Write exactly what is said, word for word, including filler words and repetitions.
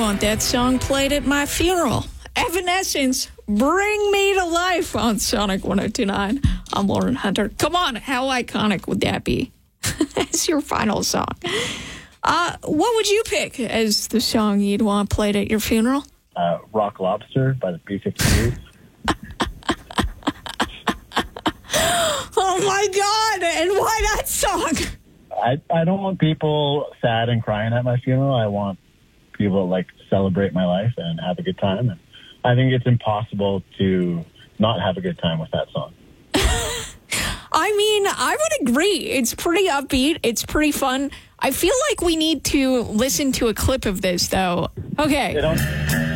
want that song played at my funeral. Evanescence, Bring Me to Life on Sonic one oh two point nine. I'm Lauren Hunter. Come on, how iconic would that be as your final song? Uh, what would you pick as the song you'd want played at your funeral? Uh, Rock Lobster by the B fifty-twos. Oh, my God. And why that song? I, I don't want people sad and crying at my funeral. I want people to, like, celebrate my life and have a good time. And I think it's impossible to not have a good time with that song. I mean, I would agree. It's pretty upbeat. It's pretty fun. I feel like we need to listen to a clip of this, though. Okay. They don't...